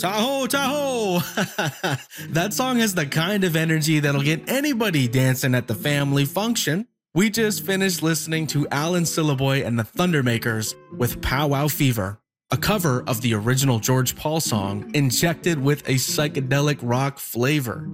Tahoe, Tahoe! That song has the kind of energy that'll get anybody dancing at the family function. We just finished listening to Alan Syliboy and the Thundermakers with Pow Wow Fever, a cover of the original George Paul song injected with a psychedelic rock flavor.